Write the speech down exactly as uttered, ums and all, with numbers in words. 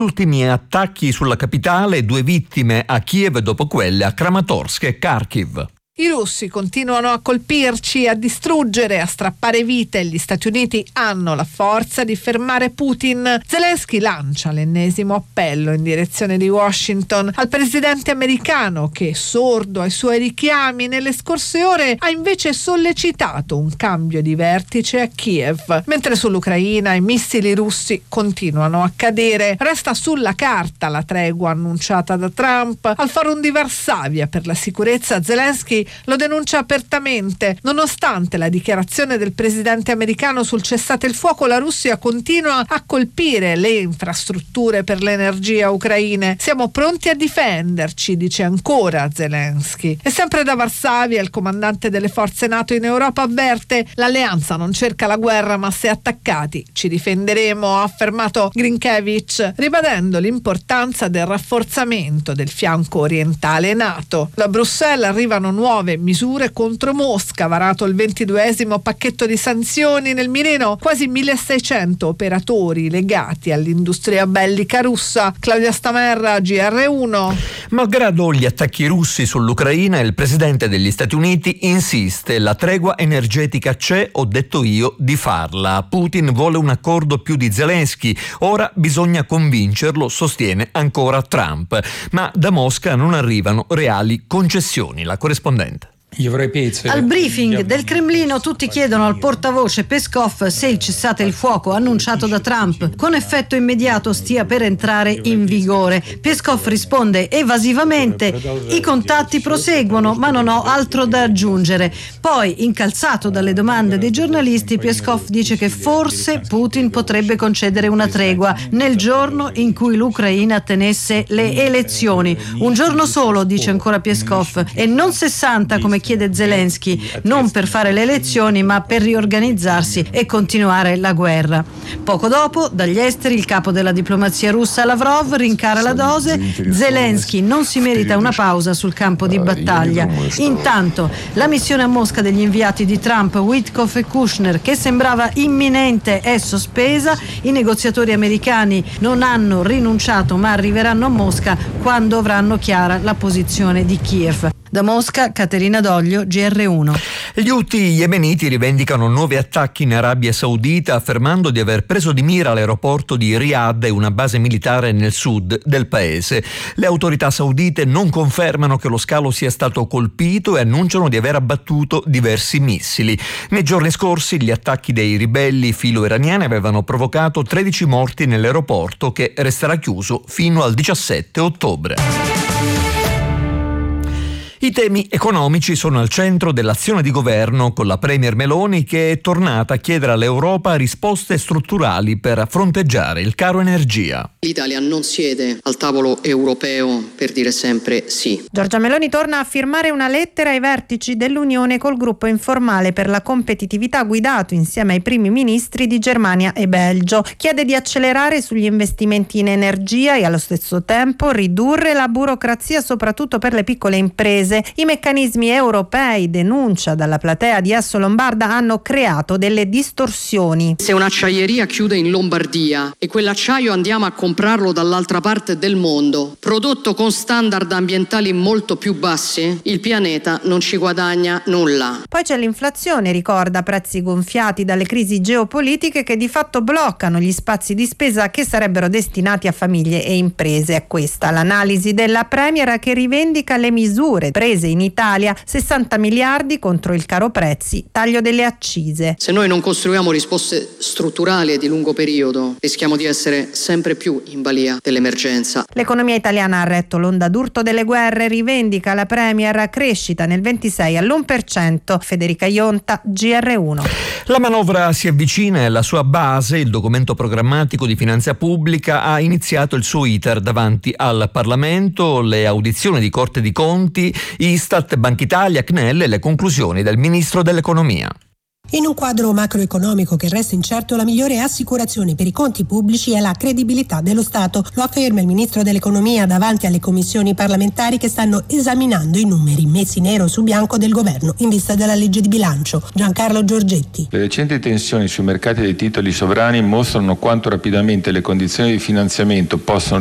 Ultimi attacchi sulla capitale, due vittime a Kiev dopo quelle a Kramatorsk e Kharkiv. I russi continuano a colpirci, a distruggere, a strappare vite. Gli Stati Uniti hanno la forza di fermare Putin. Zelensky lancia l'ennesimo appello in direzione di Washington al presidente americano che, sordo ai suoi richiami, nelle scorse ore ha invece sollecitato un cambio di vertice a Kiev. Mentre sull'Ucraina i missili russi continuano a cadere. Resta sulla carta la tregua annunciata da Trump. Al Forum di Varsavia per la sicurezza Zelensky lo denuncia apertamente. Nonostante la dichiarazione del presidente americano sul cessate il fuoco, la Russia continua a colpire le infrastrutture per l'energia ucraine. Siamo pronti a difenderci, dice ancora Zelensky. E sempre da Varsavia il comandante delle forze NATO in Europa avverte: l'alleanza non cerca la guerra, ma se attaccati ci difenderemo, ha affermato Grinkiewicz, ribadendo l'importanza del rafforzamento del fianco orientale NATO. Da Bruxelles arrivano nuove misure contro Mosca, varato il ventiduesimo pacchetto di sanzioni, nel mirino quasi milleseicento operatori legati all'industria bellica russa. Claudia Stamerra, G R uno. Malgrado gli attacchi russi sull'Ucraina, il presidente degli Stati Uniti insiste: la tregua energetica c'è, ho detto io di farla. Putin vuole un accordo più di Zelensky, ora bisogna convincerlo, sostiene ancora Trump. Ma da Mosca non arrivano reali concessioni. La corrispondente. Al briefing del Cremlino tutti chiedono al portavoce Peskov se il cessate il fuoco annunciato da Trump con effetto immediato stia per entrare in vigore. Peskov risponde evasivamente: i contatti proseguono, ma non ho altro da aggiungere. Poi, incalzato dalle domande dei giornalisti, Peskov dice che forse Putin potrebbe concedere una tregua nel giorno in cui l'Ucraina tenesse le elezioni. Un giorno solo, dice ancora Peskov, e non sessanta come chiede Zelensky, non per fare le elezioni ma per riorganizzarsi e continuare la guerra. Poco dopo, dagli esteri, il capo della diplomazia russa Lavrov rincara la dose: Zelensky non si merita una pausa sul campo di battaglia. Intanto la missione a Mosca degli inviati di Trump, Witkoff e Kushner, che sembrava imminente, è sospesa. I negoziatori americani non hanno rinunciato ma arriveranno a Mosca quando avranno chiara la posizione di Kiev. Da Mosca, Caterina Doglio, G R uno. Gli Houthi yemeniti rivendicano nuovi attacchi in Arabia Saudita, affermando di aver preso di mira l'aeroporto di Riyadh e una base militare nel sud del paese. Le autorità saudite non confermano che lo scalo sia stato colpito e annunciano di aver abbattuto diversi missili. Nei giorni scorsi gli attacchi dei ribelli filo-iraniani avevano provocato tredici morti nell'aeroporto, che resterà chiuso fino al diciassette ottobre. I temi economici sono al centro dell'azione di governo, con la Premier Meloni che è tornata a chiedere all'Europa risposte strutturali per fronteggiare il caro energia. L'Italia non siede al tavolo europeo per dire sempre sì. Giorgia Meloni torna a firmare una lettera ai vertici dell'Unione col gruppo informale per la competitività guidato insieme ai primi ministri di Germania e Belgio. Chiede di accelerare sugli investimenti in energia e allo stesso tempo ridurre la burocrazia, soprattutto per le piccole imprese. I meccanismi europei, denuncia dalla platea di Asso Lombarda, hanno creato delle distorsioni. Se un'acciaieria chiude in Lombardia e quell'acciaio andiamo a comprarlo dall'altra parte del mondo, prodotto con standard ambientali molto più bassi, il pianeta non ci guadagna nulla. Poi c'è l'inflazione, ricorda, prezzi gonfiati dalle crisi geopolitiche che di fatto bloccano gli spazi di spesa che sarebbero destinati a famiglie e imprese. È questa l'analisi della Premier, che rivendica le misure prese in Italia: sessanta miliardi contro il caro prezzi, taglio delle accise. Se noi non costruiamo risposte strutturali e di lungo periodo, rischiamo di essere sempre più in balia dell'emergenza. L'economia italiana ha retto l'onda d'urto delle guerre, rivendica la Premier, crescita nel ventisei all'uno per cento. Federica Ionta, G R uno. La manovra si avvicina e alla sua base, il documento programmatico di finanza pubblica, ha iniziato il suo iter davanti al Parlamento, le audizioni di Corte dei Conti, Istat, Banca Italia, C N E L e le conclusioni del Ministro dell'Economia. In un quadro macroeconomico che resta incerto, la migliore assicurazione per i conti pubblici è la credibilità dello Stato. Lo afferma il ministro dell'Economia davanti alle commissioni parlamentari che stanno esaminando i numeri messi nero su bianco del governo in vista della legge di bilancio. Giancarlo Giorgetti. Le recenti tensioni sui mercati dei titoli sovrani mostrano quanto rapidamente le condizioni di finanziamento possono